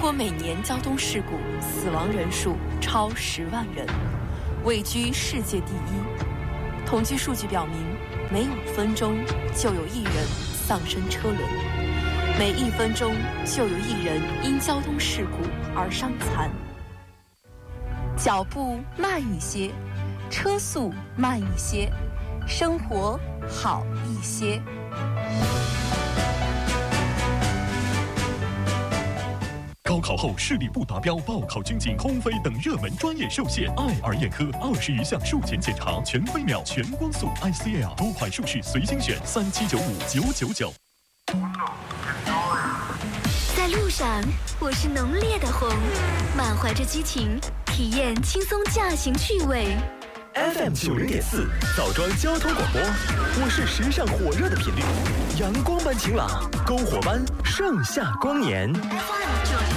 国每年交通事故死亡人数超10万人，位居世界第一。统计数据表明，每5分钟就有1人丧生车轮，每1分钟就有1人因交通事故而伤残。脚步慢一些，车速慢一些，生活好一些。 高考后视力不达标、报考军警、空飞等热门专业受限，爱尔眼科20余项术前检查，全飞秒、全光速 ICL 多款术式随心选，3795-999。 在路上，我是浓烈的红，满怀着激情，体验轻松驾行趣味。 FM 90.4枣庄交通广播，我是时尚火热的频率，阳光般晴朗，篝火般盛夏光年。